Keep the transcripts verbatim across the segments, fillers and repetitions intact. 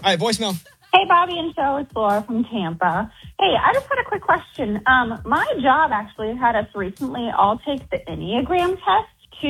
right, voicemail. Hey, Bobby and Joe, it's Laura from Tampa. Hey, I just had a quick question. Um, my job actually had us recently all take the Enneagram test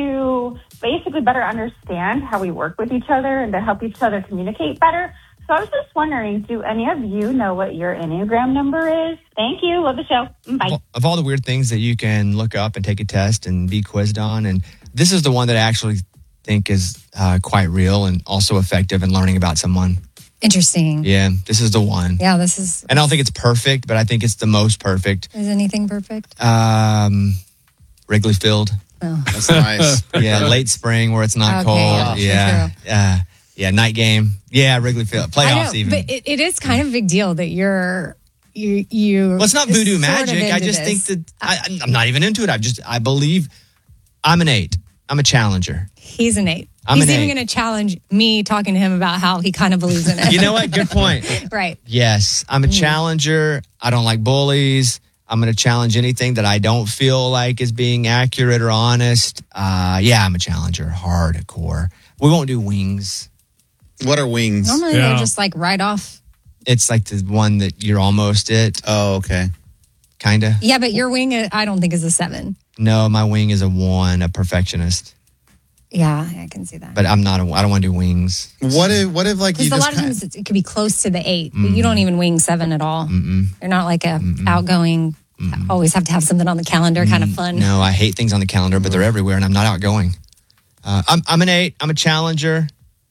to basically better understand how we work with each other and to help each other communicate better. So I was just wondering, do any of you know what your Enneagram number is? Thank you. Love the show. Bye. Of all the weird things that you can look up and take a test and be quizzed on, and this is the one that I actually think is uh, quite real and also effective in learning about someone. Interesting. Yeah, this is the one. Yeah, this is... And I don't think it's perfect, but I think it's the most perfect. Is anything perfect? Um, Wrigley Field. Oh. That's nice. Yeah, late spring where it's not Okay, cold. yeah, Yeah, uh, yeah, night game. Yeah, Wrigley Field. I Playoffs know, even. but it, it is kind of a big deal that you're... You, you well, it's not voodoo sort of magic. I into just this. think that I, I'm not even into it. I just I believe I'm an eight. I'm a challenger. He's an eight. I'm He's an even eight. going to challenge me talking to him about how he kind of believes in it. You know what? Good point. Right. Yes, I'm a challenger. I don't like bullies. I'm going to challenge anything that I don't feel like is being accurate or honest. Uh, yeah, I'm a challenger, hardcore. We won't do wings. What are wings? Normally Yeah. they're just like right off. It's like the one that you're almost it, Oh, okay. kind of. Yeah, but your wing, uh, I don't think is a seven. No, my wing is a one, a perfectionist. Yeah, I can see that. But I'm not a, I don't want to do wings. What if, what if like you Because a just lot of kind times it could be close to the eight, but you don't even wing seven at all. Mm-mm. You're not like a outgoing, always have to have something on the calendar kind of fun. No, I hate things on the calendar, but they're everywhere, and I'm not outgoing. Uh, I'm, I'm an eight. I'm a challenger.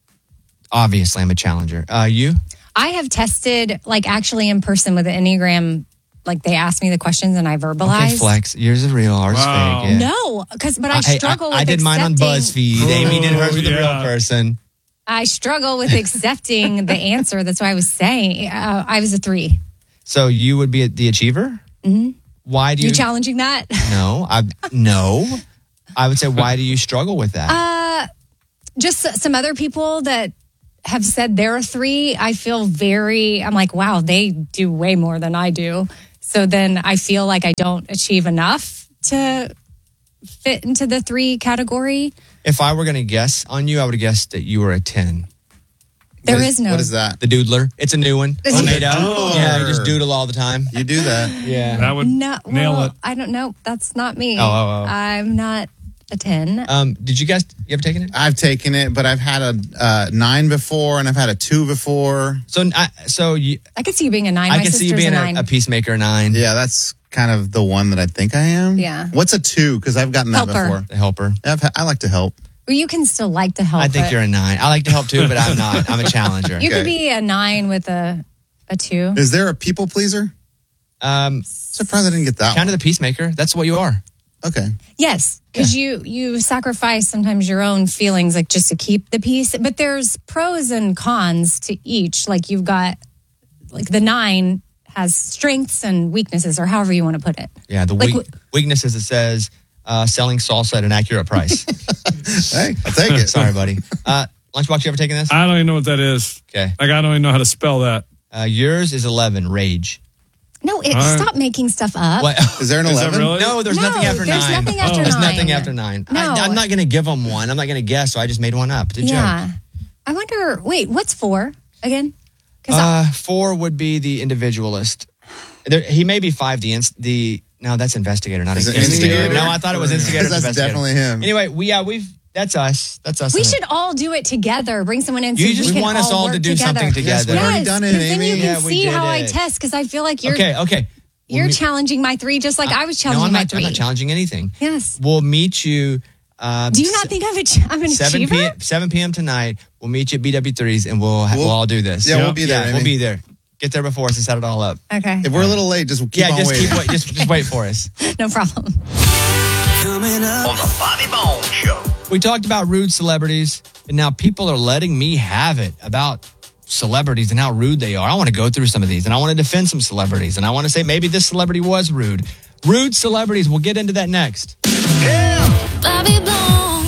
Obviously, I'm a challenger. Uh, you? I have tested, like actually in person with the Enneagram, like they asked me the questions and I verbalized. Okay, flex. Yours is real. Ours Wow. is fake. Yeah. No, because but I Hey, struggle with I did mine on accepting- BuzzFeed. Amy did hers with a real yeah. person. I struggle with accepting the answer. That's what I was saying. Uh, I was a three. So you would be the achiever? Mm-hmm. Why do you? You challenging that? No, I no. I would say, why do you struggle with that? Uh, just some other people that have said they're a three. I feel very, I'm like, wow, they do way more than I do. So then I feel like I don't achieve enough to fit into the three category. If I were going to guess on you, I would have guessed that you were a ten. There what is no. What is that? The doodler. It's a new one. Is it- Made up. Doodler. Yeah, you just doodle all the time. You do that. Yeah. That would No, nail well, it. I don't know. That's not me. Oh, oh, oh. I'm not a ten. Um, did you guys, you ever taken it? I've taken it, but I've had a uh, nine before, and I've had a two before. So, I, so you, I could see you being a nine. I My can see you sister's being a a, nine. a peacemaker nine. Yeah, that's kind of the one that I think I am. Yeah. What's a two? Because I've gotten that Helper. before. The helper. I've, ha- I like to help. Well, you can still like to help. I think but you're a nine. I like to help too, but I'm not. I'm a challenger. You could Okay. be a nine with a a two. Is there a people pleaser? Um, Surprised I didn't get that kind one. of the peacemaker. That's what you are. Okay. Yes, because you you sacrifice sometimes your own feelings, like just to keep the peace. But there's pros and cons to each. Like you've got, like the nine has strengths and weaknesses, or however you want to put it. Yeah. The Like weak, weakness is it says uh, selling salsa at an accurate price. Hey, I'll take it. Sorry, buddy. Uh, Lunchbox, you ever taken this? I don't even know what that is. Okay. Like, I don't even know how to spell that. Uh, yours is eleven. Rage. No, it, All right. stop making stuff up. What? Is there an Is that eleven? really? No, there's No, nothing after there's nine. nothing after There's nine. nothing after nine. No. I, I'm not going to give them one. I'm not going to guess, so I just made one up. It's a Yeah. joke. I wonder, wait, what's four again? Because Uh, four would be the individualist. There, he may be five. The inst, the no, that's investigator, not Is it instigator. instigator? No, I thought it was instigator. Because that's investigator. definitely him. Anyway, we yeah we've that's us. That's us. we should all do it together. Bring someone in. So You we just can want us all work to do together. something Yes, together. we've already Yes, done it, 'cause then Amy. you can Yeah, we see did how I it. test. Because I feel like you're Okay, okay. We'll you're meet- challenging my three, just like I was No, challenging I'm my not. three. I'm not challenging anything. Yes. We'll meet you. Um, Do you not think I'm, a, I'm an seven achiever? p.m. seven p.m. tonight. We'll meet you at B W threes, and we'll ha- we'll, We'll- all do this. Yeah, we'll be there, Yeah, Amy. we'll be there. Get there before us and set it all up. Okay. If we're a little late, just keep yeah, on just waiting. keep wait. Just just wait for us. No problem. Coming up on the Bobby Bones Show. We talked about rude celebrities, and now people are letting me have it about celebrities and how rude they are. I want to go through some of these, and I want to defend some celebrities, and I want to say maybe this celebrity was rude. Rude celebrities. We'll get into that next. Bobby Bones.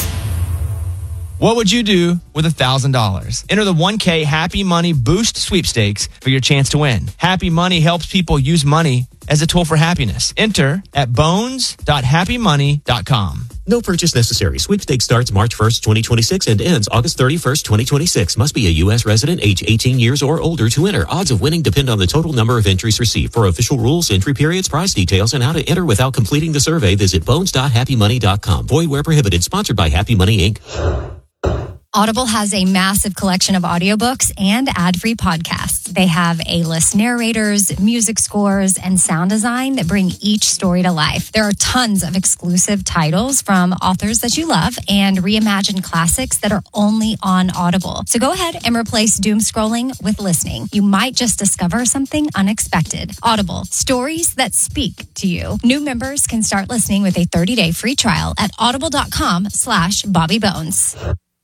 What would you do with one thousand dollars? Enter the one K Happy Money Boost Sweepstakes for your chance to win. Happy Money helps people use money as a tool for happiness. Enter at bones dot happy money dot com. No purchase necessary. Sweepstakes starts March first, twenty twenty-six and ends August thirty-first, twenty twenty-six. Must be a U S resident, age eighteen years or older to enter. Odds of winning depend on the total number of entries received. For official rules, entry periods, prize details, and how to enter without completing the survey, visit bones dot happy money dot com. Void where prohibited. Sponsored by Happy Money, Incorporated. Audible has a massive collection of audiobooks and ad-free podcasts. They have A-list narrators, music scores, and sound design that bring each story to life. There are tons of exclusive titles from authors that you love and reimagined classics that are only on Audible. So go ahead and replace doom scrolling with listening. You might just discover something unexpected. Audible, stories that speak to you. New members can start listening with a thirty-day free trial at audible.com slash Bobby Bones.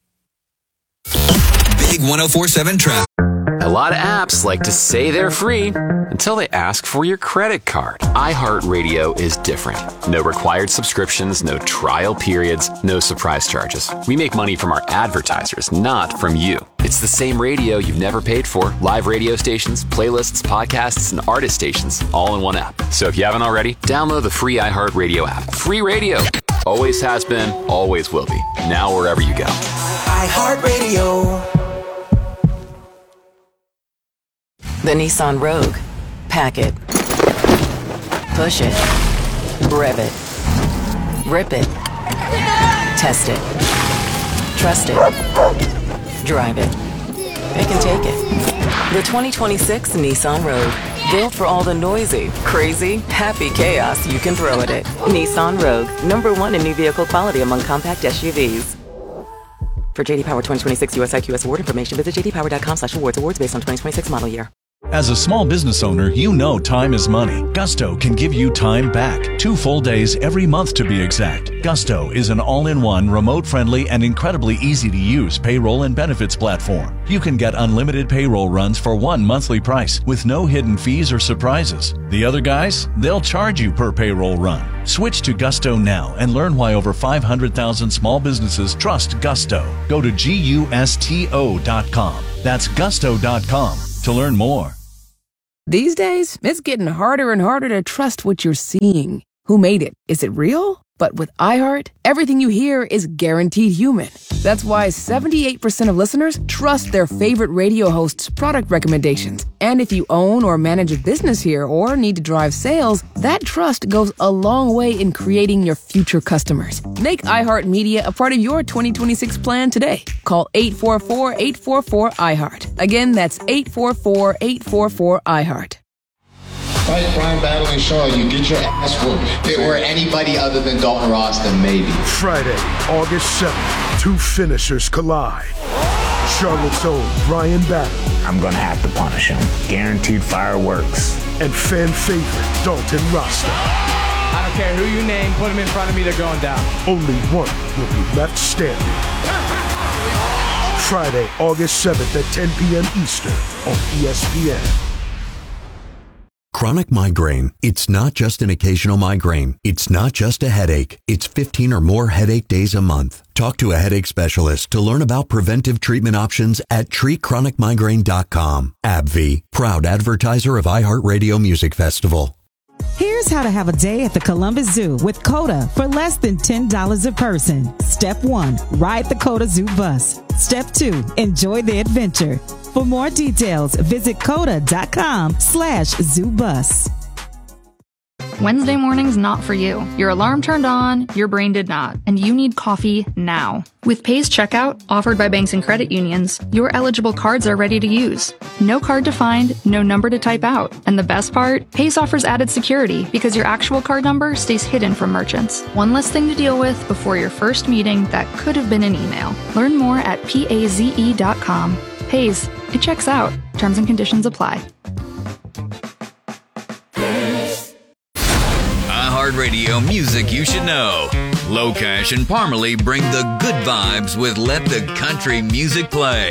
Big one oh four point seven traffic. A lot of apps like to say they're free until they ask for your credit card. iHeartRadio is different. No required subscriptions, no trial periods, no surprise charges. We make money from our advertisers, not from you. It's the same radio you've never paid for. Live radio stations, playlists, podcasts, and artist stations all in one app. So if you haven't already, download the free iHeartRadio app. Free radio. Always has been, always will be. Now wherever you go. iHeartRadio. The Nissan Rogue. Pack it. Push it. Rev it. Rip it. Test it. Trust it. Drive it. It can take it. The twenty twenty-six Nissan Rogue. Built for all the noisy, crazy, happy chaos you can throw at it. Nissan Rogue. Number one in new vehicle quality among compact S U Vs. For J D Power twenty twenty-six U S I Q S award information, visit j d power dot com slash awards. Awards based on twenty twenty-six model year. As a small business owner, you know time is money. Gusto can give you time back. Two full days every month to be exact. Gusto is an all-in-one, remote-friendly, and incredibly easy-to-use payroll and benefits platform. You can get unlimited payroll runs for one monthly price with no hidden fees or surprises. The other guys, they'll charge you per payroll run. Switch to Gusto now and learn why over five hundred thousand small businesses trust Gusto. Go to gusto dot com. That's gusto dot com to learn more. These days, it's getting harder and harder to trust what you're seeing. Who made it? Is it real? But with iHeart, everything you hear is guaranteed human. That's why seventy-eight percent of listeners trust their favorite radio hosts' product recommendations. And if you own or manage a business here or need to drive sales, that trust goes a long way in creating your future customers. Make iHeartMedia a part of your twenty twenty-six plan today. Call eight four four, eight four four, iHeart. Again, that's eight four four, eight four four, iHeart. Fight Brian Battle and Shaw, you get your ass whooped. If it were anybody other than Dalton Ross, then maybe. Friday, August seventh, two finishers collide. Charlotte's own Brian Battle. I'm gonna have to punish him. Guaranteed fireworks. And fan favorite Dalton Rasta. I don't care who you name, put him in front of me, they're going down. Only one will be left standing. Friday, August seventh at ten p.m. Eastern on E S P N. Chronic migraine. It's not just an occasional migraine. It's not just a headache. It's fifteen or more headache days a month. Talk to a headache specialist to learn about preventive treatment options at treat chronic migraine dot com. AbbVie, proud advertiser of iHeartRadio Music Festival. Here's how to have a day at the Columbus Zoo with COTA for less than ten dollars a person. Step one, ride the COTA Zoo bus. Step two, enjoy the adventure. For more details, visit coda dot com slash zoo bus. Wednesday morning's not for you. Your alarm turned on, your brain did not, and you need coffee now. With Pace Checkout, offered by banks and credit unions, your eligible cards are ready to use. No card to find, no number to type out. And the best part? Pace offers added security because your actual card number stays hidden from merchants. One less thing to deal with before your first meeting that could have been an email. Learn more at paze dot com. Pace, it checks out. Terms and conditions apply. iHeartRadio music you should know. Low Cash and Parmalee bring the good vibes with Let the Country Music Play.